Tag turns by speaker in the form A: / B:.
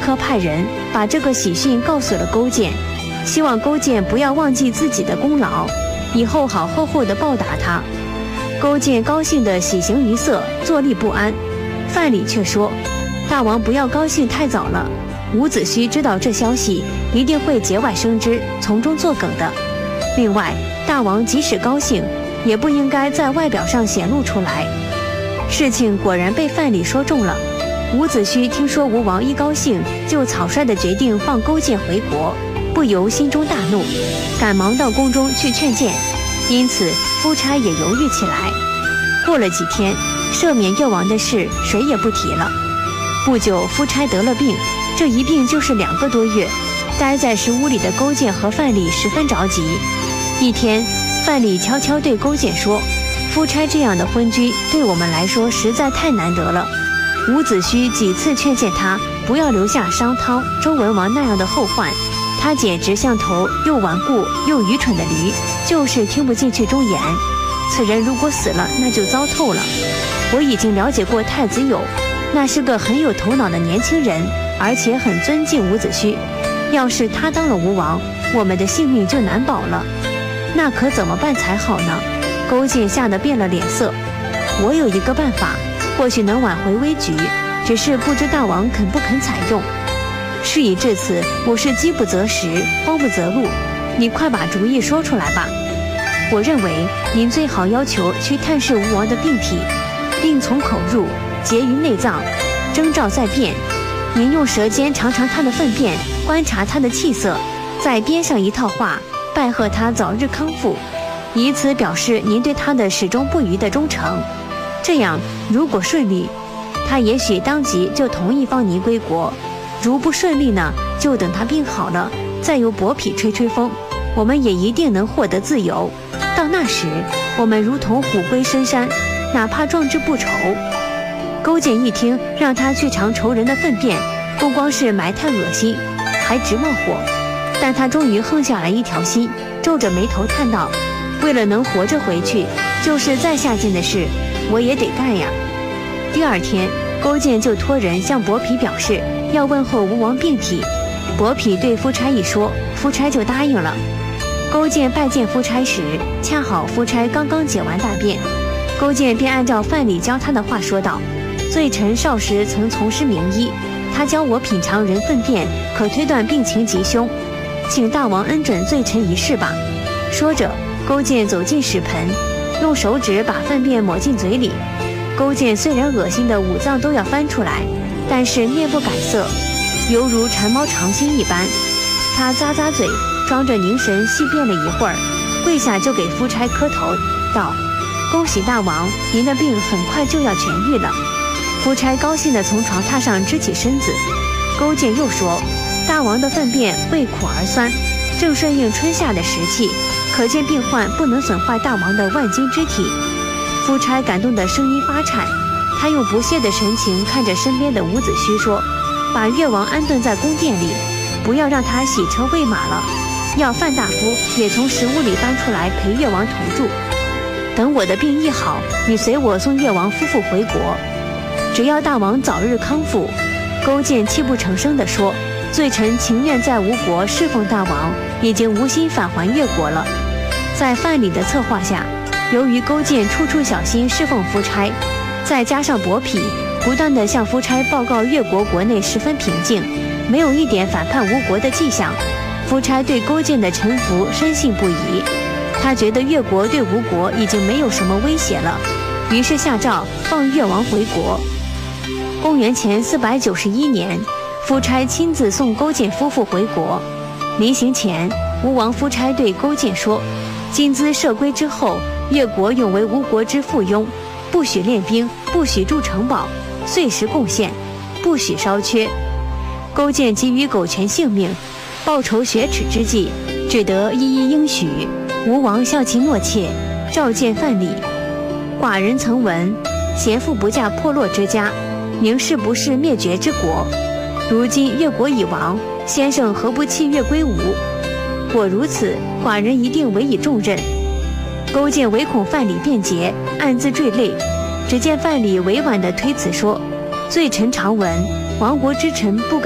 A: 刻派人把这个喜讯告诉了勾践，希望勾践不要忘记自己的功劳，以后好厚厚地报答他。勾践高兴得喜形于色，坐立不安。范蠡却说：“大王不要高兴太早了，伍子胥知道这消息，一定会节外生枝，从中作梗的。另外，大王即使高兴，也不应该在外表上显露出来。”事情果然被范蠡说中了。伍子胥听说吴王一高兴就草率地决定放勾践回国，不由心中大怒，赶忙到宫中去劝谏，因此夫差也犹豫起来。过了几天，赦免越王的事谁也不提了。不久，夫差得了病，这一病就是2个多月。待在石屋里的勾践和范蠡十分着急。一天，范蠡悄悄对勾践说：“夫差这样的昏君对我们来说实在太难得了。”伍子胥几次劝谏他不要留下商汤、周文王那样的后患，他简直像头又顽固又愚蠢的驴，就是听不进去忠言。此人如果死了，那就糟透了。我已经了解过太子友，那是个很有头脑的年轻人，而且很尊敬伍子胥。要是他当了吴王，我们的性命就难保了。那可怎么办才好呢？勾践吓得变了脸色。我有一个办法，或许能挽回危局，只是不知大王肯不肯采用。事已至此，我是饥不择食，慌不择路，你快把主意说出来吧。我认为您最好要求去探视吴王的病体，病从口入，结于内脏，征兆在变。您用舌尖尝尝他的粪便，观察他的气色，再编上一套话，拜贺他早日康复，以此表示您对他的始终不渝的忠诚。这样如果顺利，他也许当即就同意放您归国；如不顺利呢，就等他病好了，再由伯嚭吹吹风，我们也一定能获得自由。到那时，我们如同虎归深山，哪怕壮志不酬。勾践一听让他去尝仇人的粪便，不光是埋汰恶心，还直冒火。但他终于横下来一条心，皱着眉头叹道：“为了能活着回去，就是再下贱的事，我也得干呀。”第二天，勾践就托人向伯嚭表示要问候吴王病体。伯嚭对夫差一说，夫差就答应了。勾践拜见夫差时，恰好夫差刚刚解完大便，勾践便按照范蠡教他的话说道：“罪臣少时曾从师名医，他教我品尝人粪便，可推断病情吉凶，请大王恩准罪臣一试吧。”说着，勾践走进屎盆，用手指把粪便抹进嘴里。勾践虽然恶心的五脏都要翻出来，但是面不改色，犹如馋猫尝心一般。他咂咂嘴，装着凝神细辨了一会儿，跪下就给夫差磕头，道：“恭喜大王，您的病很快就要痊愈了。”夫差高兴地从床榻上支起身子。勾践又说：“大王的粪便味苦而酸，正顺应春夏的时气，可见病患不能损坏大王的万金之体。”夫差感动得声音发颤，他用不屑的神情看着身边的伍子胥说：“把越王安顿在宫殿里，不要让他洗车喂马了，要范大夫也从食屋里搬出来陪越王同住。等我的病医好，你随我送越王夫妇回国，只要大王早日康复。”勾践泣不成声地说：“罪臣情愿在吴国侍奉大王，已经无心返还越国了。”在范蠡的策划下，由于勾践处处小心侍奉夫差，再加上伯嚭不断地向夫差报告越国国内十分平静，没有一点反叛吴国的迹象，夫差对勾践的臣服深信不疑。他觉得越国对吴国已经没有什么威胁了，于是下诏放越王回国。公元前491年，夫差亲自送勾践夫妇回国。临行前，吴王夫差对勾践说：“今兹设归之后，越国永为吴国之附庸，不许练兵，不许筑城堡，岁时贡献，不许稍缺。”勾践急于苟全性命，报仇雪耻之际，只得一一应许。吴王效其诺切，召见范蠡。寡人曾闻，贤妇不嫁破落之家，名士不仕灭绝之国。如今越国已亡，先生何不弃越归吴？果如此，寡人一定委以重任。勾践唯恐范蠡辩解，暗自坠泪。只见范蠡委婉地推辞说：“罪臣常闻，亡国之臣不敢